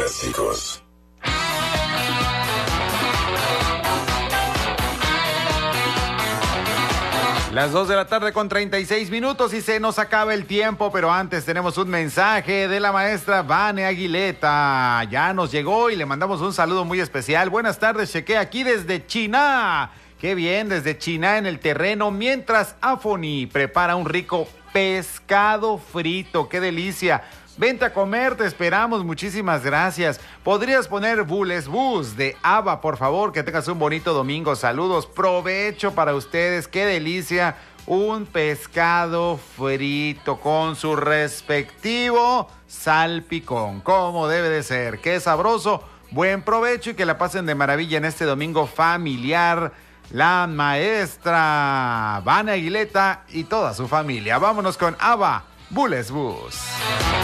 Clásicos. Las 2 de la tarde con 36 minutos y se nos acaba el tiempo, pero antes tenemos un mensaje de la maestra Vane Aguileta. Ya nos llegó y le mandamos un saludo muy especial. Buenas tardes, Cheque, aquí desde China. Qué bien, desde China en el terreno, mientras Afoni prepara un rico pescado frito. ¡Qué delicia! Vente a comer, te esperamos, muchísimas gracias. ¿Podrías poner Bules Bus de ABBA, por favor? Que tengas un bonito domingo. Saludos, provecho para ustedes, qué delicia. Un pescado frito con su respectivo salpicón, como debe de ser. Qué sabroso, buen provecho y que la pasen de maravilla en este domingo familiar. La maestra Vane Aguileta y toda su familia. Vámonos con ABBA, Bules Bus.